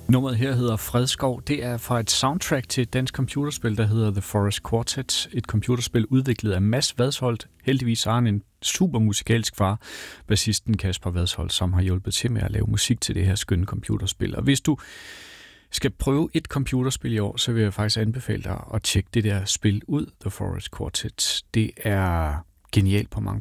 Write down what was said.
Nummeret her hedder Fredskov. Det er fra et soundtrack til et dansk computerspil, der hedder The Forest Quartet. Et computerspil udviklet af Mads Vadsholt. Heldigvis har han en super musikalsk far, bassisten Kasper Vadsholt, som har hjulpet til med at lave musik til det her skønne computerspil. Og hvis du skal prøve et computerspil i år, så vil jeg faktisk anbefale dig at tjekke det der spil ud, The Forest Quartet. Det er genialt på mange